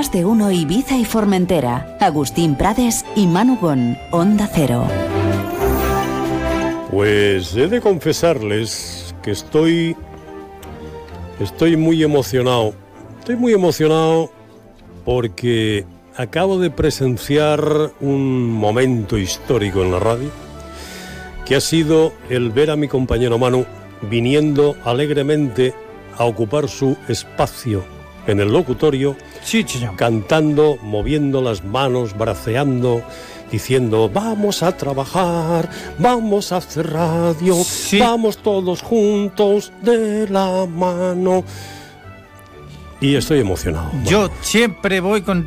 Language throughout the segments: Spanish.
Más de uno Ibiza y Formentera. Agustín Prades y Manu Gon, Onda Cero. Pues he de confesarles que estoy muy emocionado. Estoy muy emocionado porque acabo de presenciar un momento histórico en la radio, que ha sido el ver a mi compañero Manu viniendo alegremente a ocupar su espacio en el locutorio, sí, señor, cantando, moviendo las manos, braceando, diciendo: vamos a trabajar, vamos a hacer radio, sí, vamos todos juntos de la mano. Y estoy emocionado. Yo siempre voy con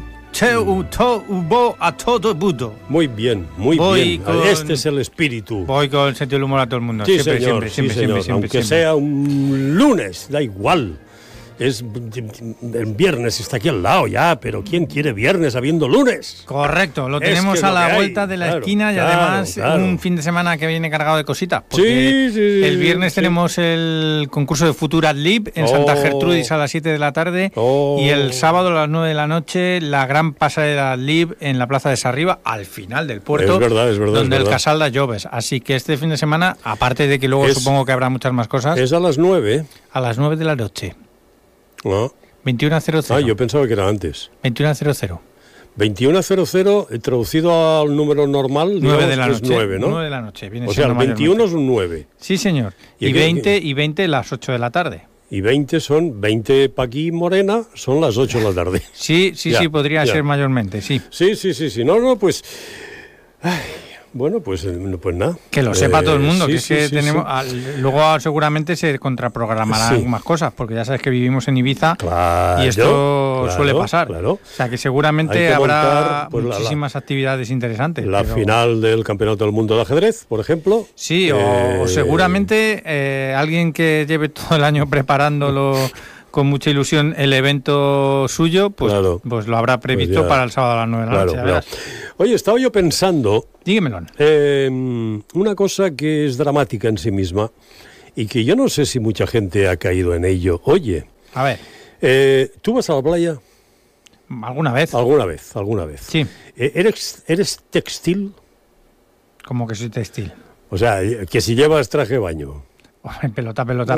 a todo mundo. Muy bien, muy bien. Este es el espíritu. Voy con el sentido del humor a todo el mundo. Sí, siempre, señor, siempre. Aunque sea un lunes, da igual. Es el viernes, está aquí al lado ya, pero ¿quién quiere viernes habiendo lunes? Correcto, lo tenemos a la vuelta de la esquina y además un fin de semana que viene cargado de cositas. Porque el viernes tenemos el concurso de Futura Lib en Santa Gertrudis a las 7 de la tarde y el sábado a las 9 de la noche la gran pasarela Lib en la Plaza de Sarriba al final del puerto, es verdad, donde el Casal da Lloves. Así que este fin de semana, aparte de que luego supongo que habrá muchas más cosas. Es a las 9. A las 9 de la noche. No. 21:00. Ah, yo pensaba que era antes. 21:00. 21:00 traducido al número normal, 9 de la noche. 9, ¿no? 9 de la noche. Viene o sea, el 21 es un 9. Sí, señor. Y 20 las 8 de la tarde. Y 20 son 20 pa' aquí, Morena, son las 8 de la tarde. Sí, podría ser mayormente, sí. Sí. No, pues... Ay, bueno, pues nada. Que lo sepa todo el mundo, sí, que tenemos... Luego seguramente se contraprogramarán más cosas, porque ya sabes que vivimos en Ibiza y esto suele pasar. Claro. O sea, que seguramente habrá muchísimas actividades interesantes. La final del Campeonato del Mundo de Ajedrez, por ejemplo. Sí, o seguramente alguien que lleve todo el año preparándolo con mucha ilusión el evento suyo, pues lo habrá previsto para el sábado a las 9 de la noche. Claro. Oye, estaba yo pensando... Dígamelo. Una cosa que es dramática en sí misma y que yo no sé si mucha gente ha caído en ello. Oye, a ver, ¿tú vas a la playa? ¿Alguna vez? Alguna vez. Sí. ¿Eres textil? ¿Cómo que soy textil? O sea, que si llevas traje de baño. Pelota.